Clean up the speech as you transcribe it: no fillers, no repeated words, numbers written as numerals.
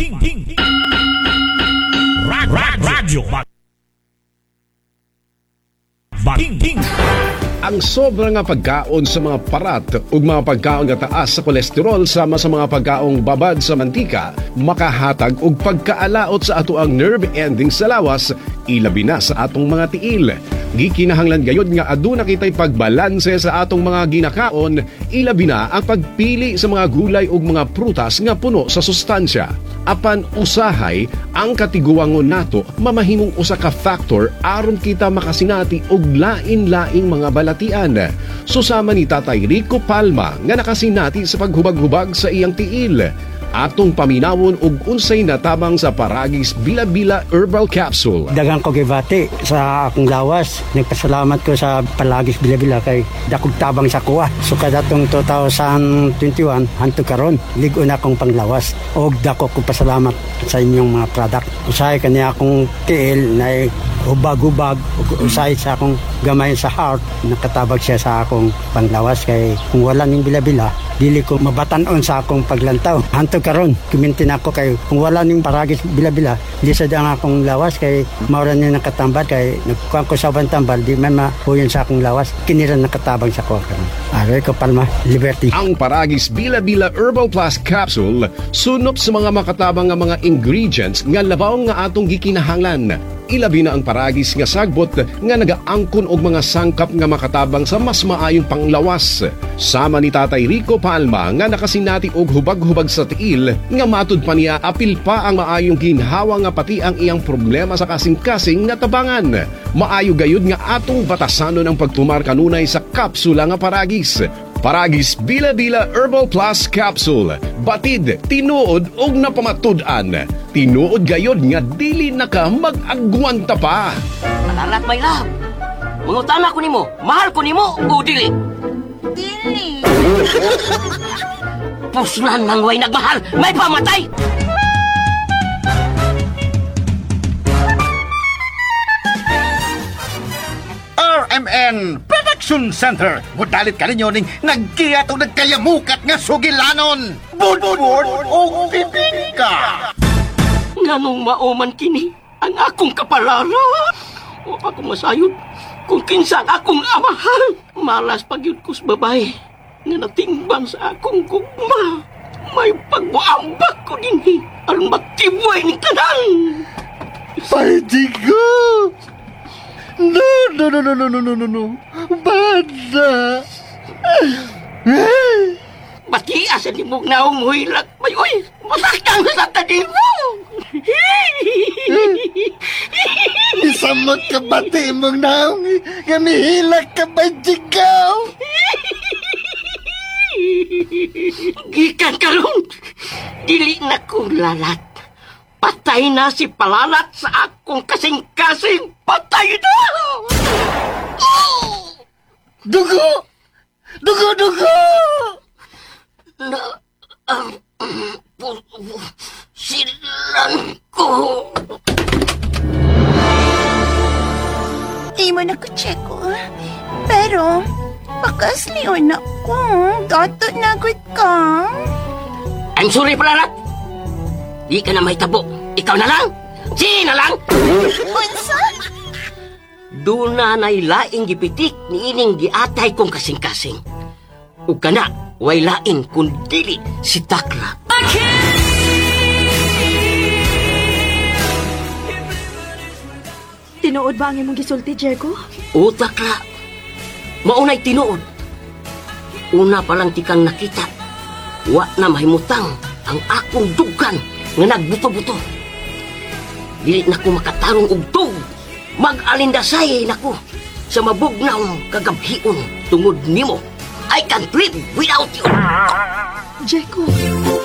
Radyo Ang sobra nga pagkaon sa mga parat ug mga pagkaon nga taas sa kolesterol sama sa mga pagkaong babad sa mantika makahatag og pagkaalaot sa ato ang nerve ending sa lawas, ilabi na sa atong mga tiil. Gikinahanglan gayud nga aduna kitay pagbalanse sa atong mga ginakaon, ilabi na ang pagpili sa mga gulay ug mga prutas nga puno sa sustansya. Apan usahay ang katiguangon nato mamahimong usa ka factor aron kita makasinati og lain-laing mga balatian. Susama ni Tatay Rico Palma nga nakasinati sa paghubag-hubag sa iyang tiil. Atong paminawon og unsay natabang sa Paragis Bila-Bila Herbal Capsule. Dagang ko gibati sa akong lawas. Nagpasalamat ko sa Paragis Bila-Bila kay dakog tabang sa kuha. So kadatong 2021 hantud karon ligo na akong panglawas. Og dako ko pasalamat sa inyong mga product. Usahay kaniya akong tiil na hubag-hubag, usahay sa akong gamay sa heart, nakatabag siya sa akong panglawas kay kung wala ning Bila-Bila dili ko mabatan-on sa akong paglantaw. Hantod karon kumintin ako kay kung wala ning Paragis Bila-Bila di sa dang akong lawas kay maura niya nakatambal kay nagkuhan ko sa bantambal di may mahuyon sa akong lawas kinira nakatabang sa ko karon. Rico Palma, Liberty. Ang Paragis Bila-Bila Herbal Plus Capsule sunop sa mga makatabang nga mga ingredients nga labaw nga atong gikinahanglan. Ilabi na ang Paragis nga sagbot nga nagaangkon og mga sangkap nga makatabang sa mas maayong panglawas. Sama ni Tatay Rico Palma nga nakasinati og hubag-hubag sa tiil nga matud pa niya apil pa ang maayong ginhawa nga pati ang iyang problema sa kasing-kasing nga tabangan. Maayo gayud nga atong batasanon ang pagtumar kanunay sa kapsula nga Paragis. Paragis Bila-Bila Herbal Plus Capsule. Batid, tinuod og napamatud-an. Tinuod gayod nga dili na ka mag-agwanta pa. Alalat, my love. Mangutana ko nimo, mahal ko nimo o dili? Dili. Puslan nang way nagmahal, may pamatay. RMN Production Center. Mudalit ka ninyo ning nagkiyat o nagkayamukat nga sugilanon. Budbud o pipika. Nganong mauman kini ang akong kapalaran. O ako masayod kung kinsa ang akong amahal. Malas pagyud ko sa babae nga natingban sa akong gugma. May pagbuambak ko dinhi aron magtibuay ni tanan. Paidigo. No. Bada. Matias ang imong naong huilak. May uy, masaktan sa tanin mo. Isamot ka bati mong naong nga mihilak ka ba jigaw? Gikan karon, dili na ko lalat. Patay na si Palalat sa akong kasing-kasing. Patay na! Dugo! Na silan ko. Di mo na ko check ko. Pero, bakas liyon ako. Dato nagot ka. I'm sorry, Palalat. Di ka na may tabo. Ikaw na lang. Sina lang. Unsa? Doon na laing gipitik ni ining giatay kong kasing-kasing. Ug kana, way lain kung dili si Takla. Tinuod ba ang imong gisulti, Jericho? O Takla, maunay tinuod. Una pa lang tikang nakita, wa na mahimutang ang akong dugan nga nagbuto-buto. Dili na ko makatarong og tug. Mag-alindasay na ko sa mabugnaw kagabhion tungod nimo. I can't live without you. Jericho,